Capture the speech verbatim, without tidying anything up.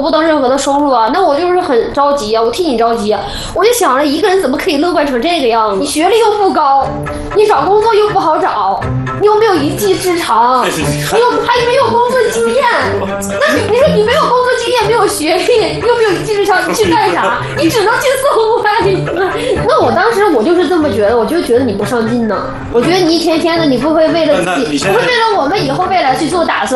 不到任何的收入啊，那我就是很着急啊，我替你着急啊。我就想着一个人怎么可以乐观成这个样子？你学历又不高，你找工作又不好找，你又没有一技之长，你又还没有工作经验。那你你说你没有工作经验，没有学历，又没有一技之长，你去干啥？你只能去送外卖。那我当时我就是这么觉得，我就觉得你不上进呢。我觉得你一天天的，你不会为了自己，不会为了我们以后未来去做打算。